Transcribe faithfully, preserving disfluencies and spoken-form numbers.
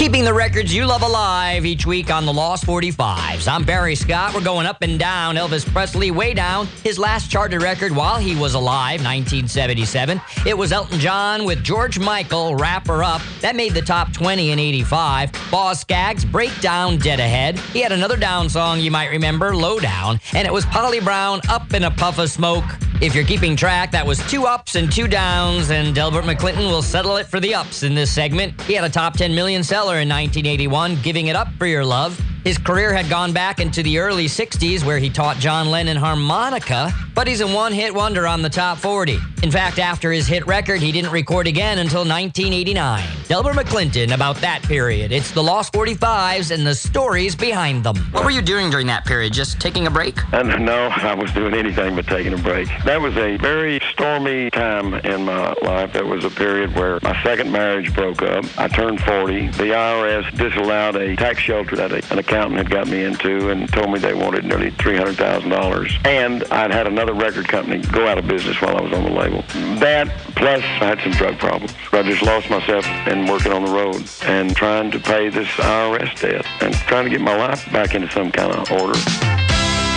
Keeping the records you love alive each week on the Lost forty-fives. I'm Barry Scott. We're going up and down. Elvis Presley way down. His last charted record while he was alive, nineteen seventy-seven. It was Elton John with George Michael, Wrap Her Up. That made the top twenty in eighty-five. Boz Scaggs, Breakdown, Dead Ahead. He had another down song you might remember, Low Down. And it was Polly Brown, Up in a Puff of Smoke. If you're keeping track, that was two ups and two downs, and Delbert McClinton will settle it for the ups in this segment. He had a top ten million seller in nineteen eighty-one, Giving It Up for Your Love. His career had gone back into the early sixties, where he taught John Lennon harmonica, but he's a one-hit wonder on the top forty. In fact, after his hit record, he didn't record again until nineteen eighty-nine. Delbert McClinton about that period. It's the Lost forty-fives and the stories behind them. What were you doing during that period? Just taking a break? And no, I was doing anything but taking a break. That was a very stormy time in my life. That was a period where my second marriage broke up. I turned forty. The I R S disallowed a tax shelter that a, an accountant had got me into and told me they wanted nearly three hundred thousand dollars. And I'd had another record company go out of business while I was on the label. That, plus I had some drug problems. I just lost myself in working on the road and trying to pay this I R S debt and trying to get my life back into some kind of order.